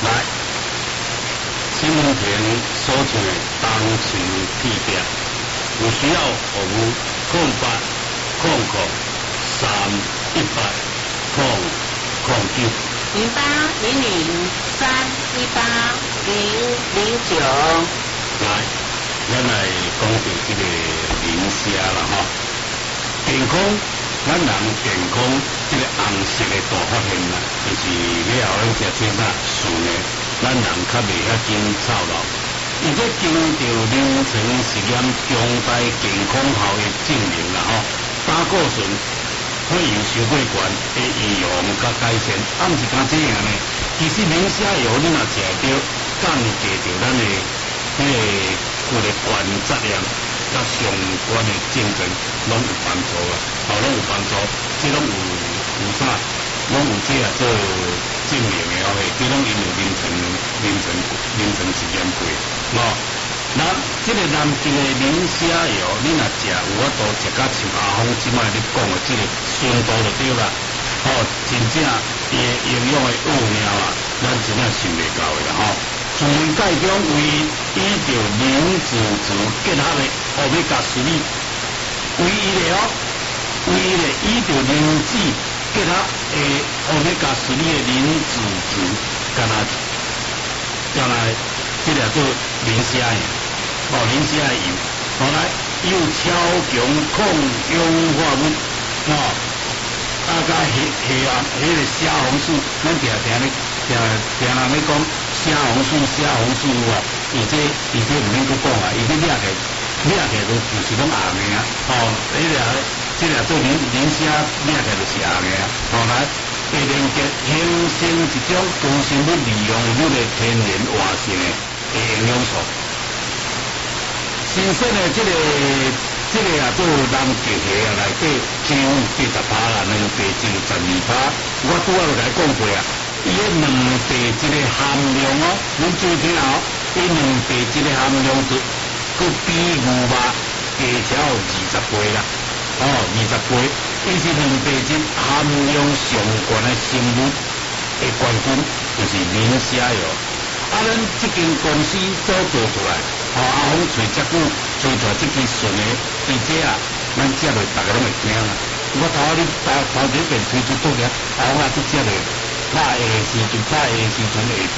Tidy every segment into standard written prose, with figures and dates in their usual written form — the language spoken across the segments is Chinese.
来，新闻田所唱的当情地表，有需要服务0800318009。来，咱来讲到这个零虾啦吼，健康，咱人健康，这个红色的大发现啦，就是了后咱食这啥顺的，咱人较袂遐紧操劳。伊这经着临床实验强大健康效益证明啦吼，胆固醇、血油收过悬的预防甲改善，毋是干这样呢。其实零虾油你若食着，降低着咱的迄个骨的原质量甲相关的症状，拢有帮助啊，拢有帮助，这拢有啥，拢有这做证明的哦，这拢因有临床实验过，喏。那这个南京的零虾油，你若食有法度食甲像阿峰即摆你讲的这个纯度就对啦，真正伊的营养的奥妙啊，咱真正想袂到的啦吼。自然界中依着磷脂质结合的欧米伽3，唯一的依着磷脂结合的欧米伽3的磷脂质，干那这个做磷虾油，磷虾油，后来有超强抗氧化物，大概迄个虾红素，咱常咧讲虾红素啊，伊这毋免去讲啊，伊这掠起就是拢红的啊，这个做磷虾掠起就是红的啊，后来会连结形成一种高生物利用率的天然活性的营养素。新鲜的这个啊，做南极虾啊，内底只有80%啦，两地只有12%。我拄仔就甲你讲过啊，伊个两地这个含量哦，恁注意听哦，伊两地这个含量就佮比牛肉加超20倍啦，20倍。伊是两地这含量上悬的生物的冠军，就是磷虾油。咱这间公司所做出来。阿峰找遮久，做出来这支顺的，而且啊，咱食落大家拢会惊啦。我头一遍推出做个，阿峰啊，去食落，炒下的时阵下一个臭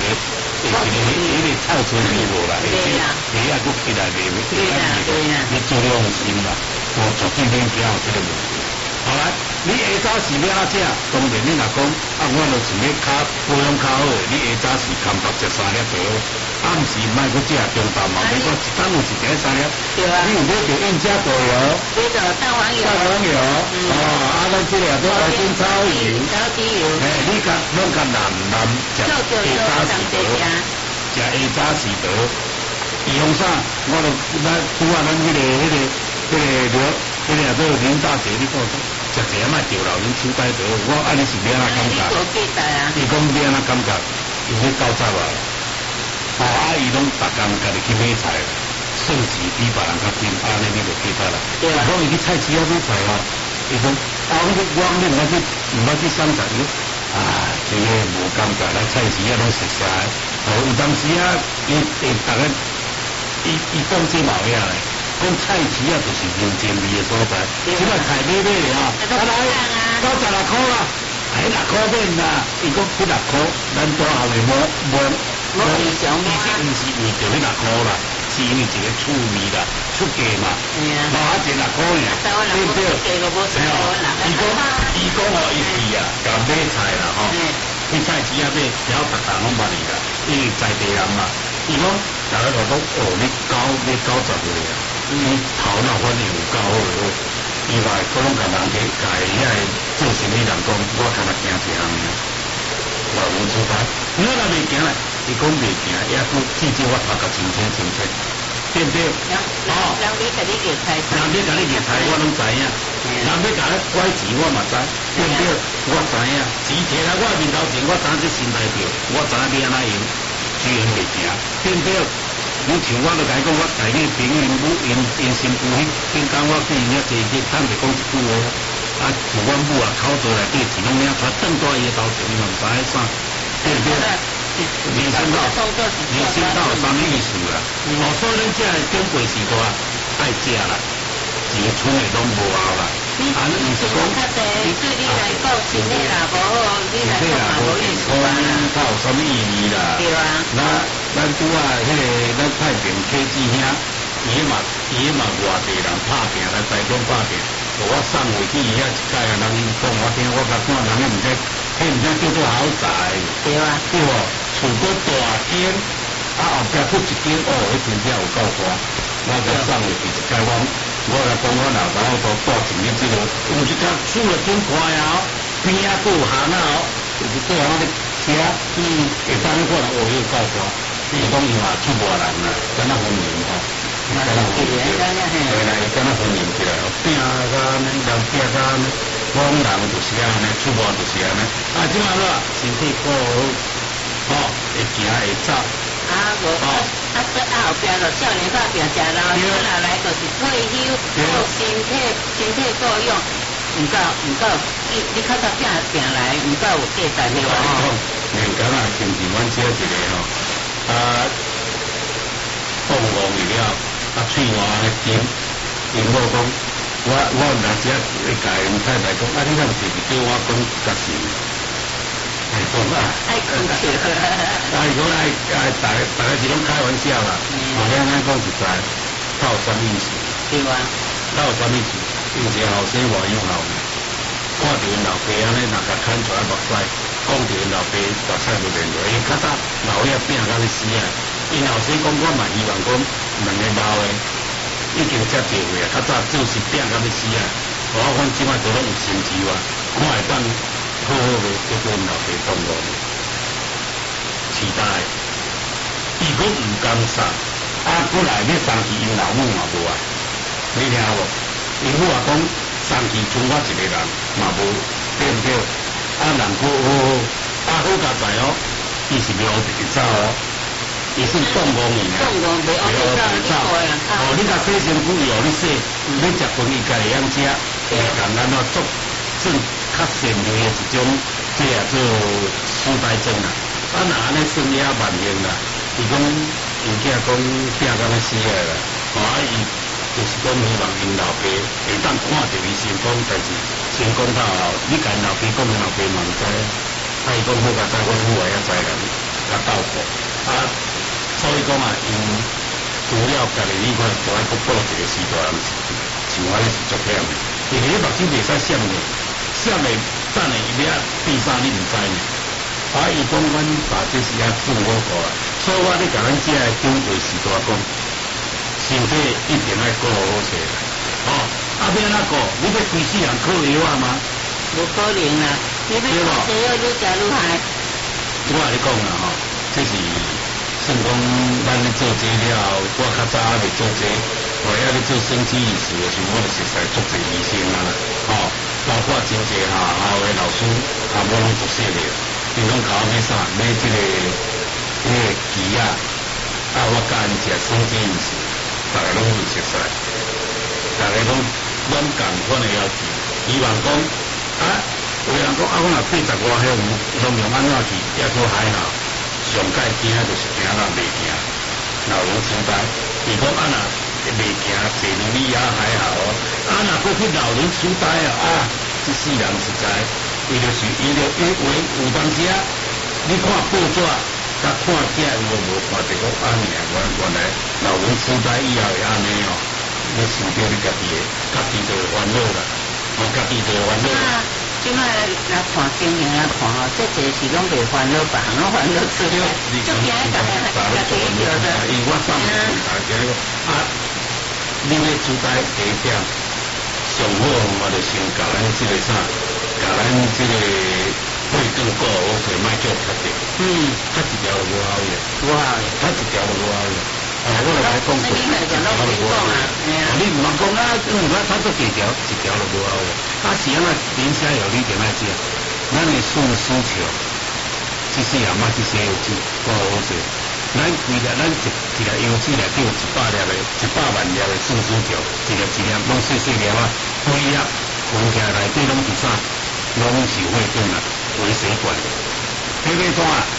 出味无啦，而且虾啊，佮起来袂，你做了用心啦，绝对免惊有这个问题。好来，你下早是要怎食？当然你若讲我就是要保养较好，你下早是空腹食3粒就好，暗时莫去食中昼嘛，别讲一餐有一顿3粒。对啊。你有买着燕家豆油？买着蛋黄油。咱这个都花生草油。你甲拢甲南食下早时得，食下早时得。伊用啥？我著咱拄啊，咱迄个做领导者，你讲食一莫着老人手带着，我安尼是要安怎感觉？伊讲要安怎感觉？伊要9十啊！伊拢逐工家己去买菜，算是比别人较紧，安尼你就记得啦。伊讲伊去菜市仔买菜哦，伊讲我毋捌去商场，这个无感觉，咱菜市仔拢熟悉。有当时啊，伊逐个伊讲这毛样嘞。讲菜市啊，就是人情味的所在。即摆菜买的啊，96块啦，6块免啦。伊讲6块，咱大后面无以前毋是为着6块啦，是因为一个趣味啦，出价嘛。一6块尔，对不对？伊讲伊是啊，甲买菜啦吼，去菜市啊买，了逐项拢捌伊啦，因为在地人嘛。伊讲大家就讲你90岁啊。头脑反应有够好哦，意外可能甲人家遐做生意人讲，我敢若惊一项尔，我无出牌，你若袂惊咧，伊讲袂惊，也佫至少我头壳清清，对不对？人要甲你夹菜，我拢知影；人要甲你拐钱，我嘛知，对不对？我知影，钱摕来我面头前，我知影这新台票，我知影你安怎用，居然袂惊，对不对？你像我就甲你讲，我带你朋友因新妇迄天我去因遐坐去，坦白讲一句哦，就阮母口袋内底钱拢领出来，转到伊个头前，伊嘛毋知影啥，对不对？我人参到什么意思啦？所以咱这长辈时代爱食啦，钱剩的拢无效啦。 你是讲较济，对你来讲身体啦无好，你来讲嘛无意思啊。 较有什么意义啦？ 对啊。 咱拄啊，咱太平科技兄，伊嘛外地人拍拼来台中拍拼，我送回去伊遐一届啊，人讲我听，我甲看人毋知，迄毋知叫做豪宅。 对啊。 对无？厝搁大间，后壁搁一间，迄真正有够大。我甲送回去一届，我来讲，我老爸都住一日这个，有一间厝啊真快啊，边仔搁有巷仔哦，就是做啊咧车，会当过来又够大。你讲伊嘛出外人啦，敢若婚姻吼，敢若婚姻，回来敢若婚姻起来，拼甲安尼，人拼甲安尼，我讲人就是安尼，出外就是安尼。即摆好，身体过好，会行会走。 无后壁就少年发病，食老少下来就是退休，顾身体够用，毋够，你较早病来，毋够有价值的话。 连敢若亲像阮遮一个吼，放戆去了，喙换安尼尖，因某讲，我来遮会甲因太太讲，你敢是叫我讲甲是？ 爱讲笑， 如果大家是拢开玩笑啦，我咧咱讲实在，较有啥意思？ 对啊， 较有啥意思？因一个后生外有效呢，看到因老爸安尼，若甲牵出来目屎，讲到因老爸目屎就连落，因较早老爷拼甲要死啊！因后生讲，我嘛希望讲两个老的已经遮济岁啊，较早就是拼甲要死啊！我看即摆都拢有成就啊，看会当。好好的，叫做老爸当我期待，伊讲毋甘送，过来要送去因老母嘛无啊？你听无？因母讲送去剩我一个人嘛无，对毋对？人好好加在哦，伊是袂乌白走哦，伊算动物面啊， 袂乌白走。 你甲洗身躯哦，你洗，你食饭伊家会晓食，会共咱哦做正。较善良的一种，这也做失败症啦。若安尼算也万幸啦。伊讲因囝讲拼到要死个啦，伊就是讲希望因老爸会当看到伊成功，但是成功到后，你甲因老爸讲，因老爸嘛毋知，伊讲好甲知，阮母也遐知人甲斗过。所以讲因除了家己你看，就爱佫报一个时代人，像我咧是足忝的，因为目睭袂使闪的。闪的等的伊要变啥你毋知呢？伊讲阮爸这是遐做我过啦，所以我咧甲咱遮个长辈时代讲，身体一定爱顾好势。要安怎顾？你要规世人靠药啊吗？ 无可能啦！你要靠西药愈食愈害。 我甲你讲啦这是算讲咱咧做这了，我较早未做这，我遐咧做生机医师的时候，我就熟悉足侪医生啊，包括真济学校的老师，我拢熟悉的，因拢考买啥买这个鸡啊，我教因食生机医师，大家拢会熟悉，大家拢共款的要求，希望讲有人讲我若80外岁拢用安怎去，也说还好，上界惊就是惊人袂行，老人痴呆，伊讲若袂行，坐轮椅也还好哦。若过去老人痴呆这世人实在，伊有当时你看报纸，甲看这有无看着讲原来老人痴呆以后会安尼哦，你想到你家己就会烦恼啦，家己就会烦恼。 即摆来看经营来看这侪是拢袂烦恼，别项拢烦恼出来，就惊家己着的。 因为我上大家你要主打第一点，上好我就先甲咱这个甲咱这个会更高好势，莫叫确定。他一条就无效的，他一条就无效的。我来讲过，你唔通讲他做几条，一条就无效的。是安那人生有你点来食，咱的顺需求，这世人嘛，这些有钱够好势。咱规个咱一个油脂来叫100粒的100万粒的顺需求，一粒拢细细粒灰粒，分起来内底拢是啥？拢是血管啦、微血管。迄个怎啊？咱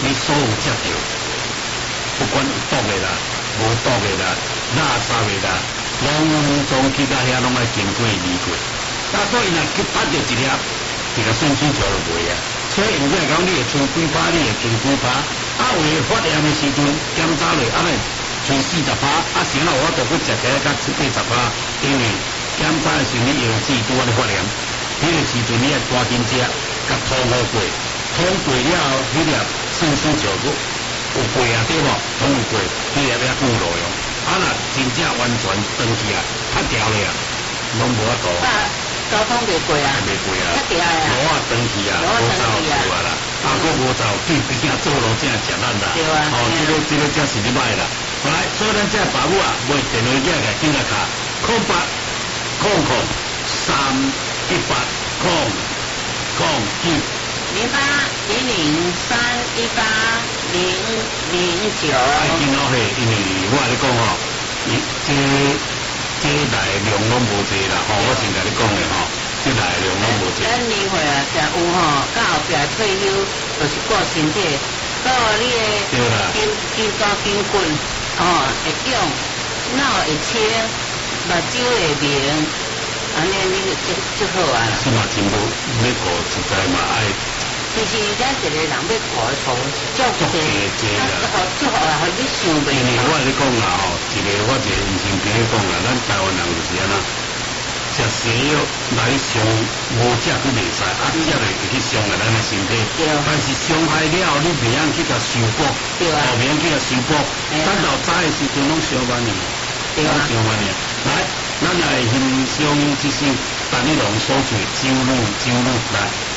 你所有接到，不管有毒的啦、无毒的啦、垃圾的啦，拢总去到遐拢爱经过移过。所以若去打着一粒，这个顺水桥就袂啊。所以有讲你会出几趴，你会进几趴。有的发炎的时阵检查落，尼出40%，成了我都去食起来甲70-80%，因为检查的时候你药剂拄仔咧发炎，迄个时阵你要赶紧食，甲通好过，通过了后，迄粒顺水桥有过啊，对无？通有过，迄粒要顾路用。若真正完全断去啊，拍掉了啊，拢无法度。 交通袂过啊， 袂过啊， 拍掉啊， 路啊断去啊，无走过啊啦，佫无走，对边仔做路正食咱啦。 对啊， 这个真是你歹啦。后来，所以咱这爸母啊，买电话机来紧来卡0800-318-09。 0800-318-009。 今仔嘿，因为我跟你讲吼，这来量拢无济啦，我先甲你讲的吼，这来量拢无济。 咱年岁啊，才有吼，到后壁退休，就是顾身体，顾你的筋骨筋骨，会肿，脑会清，目睭会明，安尼你就好啊。 是嘛，真无要顾，实在嘛爱。 其实咱一个人要顾从足济啦，足好啊，互你想袂。 因为我跟你讲啦吼，我一个医生跟你讲啦，咱台湾人就是安那，食西药来伤无食佫袂使，食了会去伤害咱的身体。但是伤害了，你袂用去甲修补，袂用去甲修补，等到早的时阵拢伤完呢，拢伤完呢。来，咱来欣赏一首陈立农所作《酒路》来。